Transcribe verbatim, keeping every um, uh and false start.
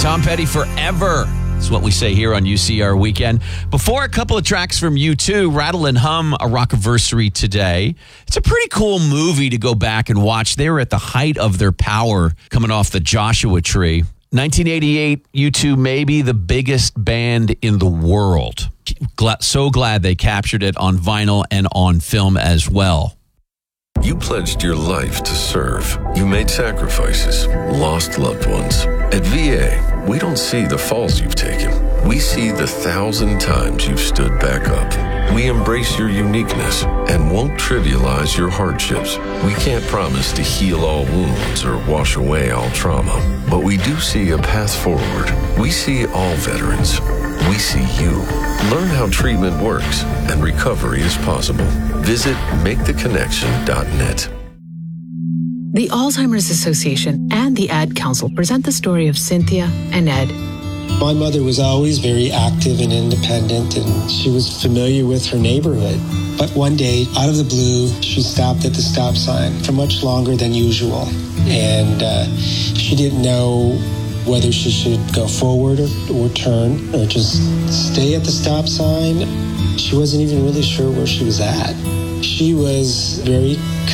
Tom Petty forever. That's what we say here on U C R Weekend. Before, a couple of tracks from U two, Rattle and Hum, a Rockiversary today. It's a pretty cool movie to go back and watch. They were at the height of their power coming off the Joshua Tree. nineteen eighty-eight, U two may be the biggest band in the world. So glad they captured it on vinyl and on film as well. You pledged your life to serve. You made sacrifices, lost loved ones. At V A, we don't see the falls you've taken. We see the thousand times you've stood back up. We embrace your uniqueness and won't trivialize your hardships. We can't promise to heal all wounds or wash away all trauma, but we do see a path forward. We see all veterans. We see you. Learn how treatment works and recovery is possible. Visit make the connection dot net. The Alzheimer's Association and the Ad Council present the story of Cynthia and Ed. My mother was always very active and independent, and she was familiar with her neighborhood. But one day, out of the blue, she stopped at the stop sign for much longer than usual. And uh, she didn't know whether she should go forward or, or turn or just stay at the stop sign. She wasn't even really sure where she was at. She was very